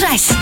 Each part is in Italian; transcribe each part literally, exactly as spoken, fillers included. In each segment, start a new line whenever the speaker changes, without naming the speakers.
stress.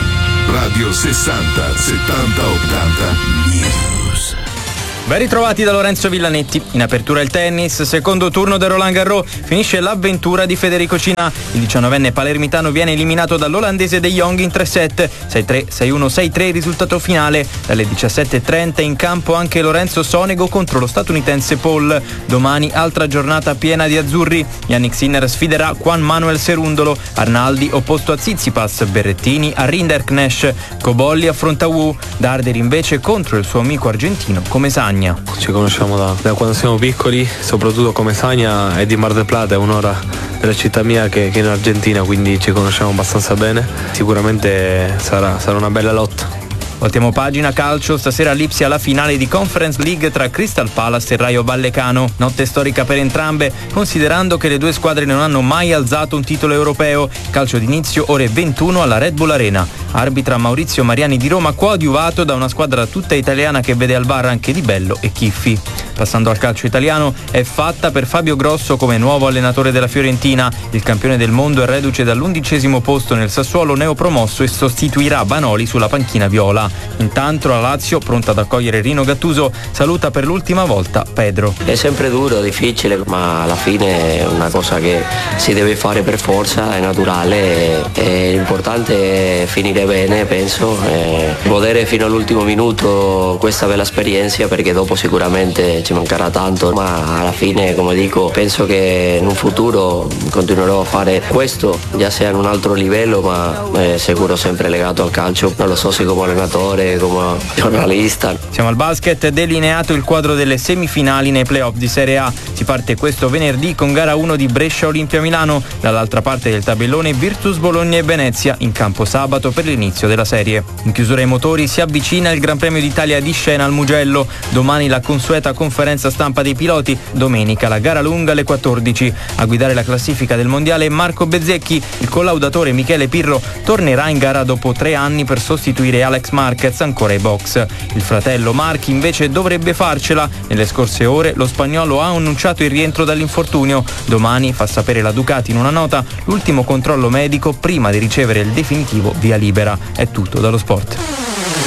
Radio sessanta settanta ottanta News.
Ben ritrovati da Lorenzo Villanetti. In apertura il tennis, secondo turno del Roland Garros, finisce l'avventura di Federico Cinà. Il diciannovenne palermitano viene eliminato dall'olandese De Jong in tre set, sei tre, sei uno, sei tre risultato finale. Dalle diciassette e trenta in campo anche Lorenzo Sonego contro lo statunitense Paul. Domani altra giornata piena di azzurri. Yannick Sinner sfiderà Juan Manuel Cerundolo, Arnaldi opposto a Tsitsipas, Berrettini a Rinderknecht, Cobolli affronta Wu, Darder invece contro il suo amico argentino Comesaña.
Ci conosciamo da, da quando siamo piccoli, soprattutto Comesaña è di Mar del Plata, è un'ora della città mia che, che è in Argentina, quindi ci conosciamo abbastanza bene. Sicuramente sarà, sarà una bella lotta.
Voltiamo pagina calcio, stasera a Lipsia alla finale di Conference League tra Crystal Palace e Rayo Vallecano. Notte storica per entrambe, considerando che le due squadre non hanno mai alzato un titolo europeo. Calcio d'inizio ore ventuno alla Red Bull Arena. Arbitra Maurizio Mariani di Roma, coadiuvato da una squadra tutta italiana che vede al bar anche Di Bello e Chiffi. Passando al calcio italiano, è fatta per Fabio Grosso come nuovo allenatore della Fiorentina. Il campione del mondo è reduce dall'undicesimo posto nel Sassuolo neopromosso e sostituirà Vanoli sulla panchina viola. Intanto la Lazio, pronta ad accogliere Rino Gattuso, saluta per l'ultima volta Pedro.
È sempre duro, difficile, ma alla fine è una cosa che si deve fare per forza, è naturale, e l'importante è finire bene, penso, e godere fino all'ultimo minuto questa bella esperienza, perché dopo sicuramente ci mancherà tanto, ma alla fine, come dico, penso che in un futuro continuerò a fare questo, già sia in un altro livello, ma è sicuro sempre legato al calcio, non lo so se come allenatore, come giornalista.
Siamo al basket, delineato il quadro delle semifinali nei playoff di Serie A. Si parte questo venerdì con gara uno di Brescia Olimpia Milano, dall'altra parte del tabellone Virtus Bologna e Venezia, in campo sabato per l'inizio della serie. In chiusura ai motori si avvicina il Gran Premio d'Italia di Scena al Mugello, domani la consueta conferenza stampa dei piloti, domenica la gara lunga alle quattordici. A guidare la classifica del mondiale Marco Bezzecchi, il collaudatore Michele Pirro tornerà in gara dopo tre anni per sostituire Alex Marquez ancora ai box. Il fratello Marchi invece dovrebbe farcela. Nelle scorse ore lo spagnolo ha annunciato il rientro dall'infortunio. Domani, fa sapere la Ducati in una nota, l'ultimo controllo medico prima di ricevere il definitivo via libera. È tutto dallo sport.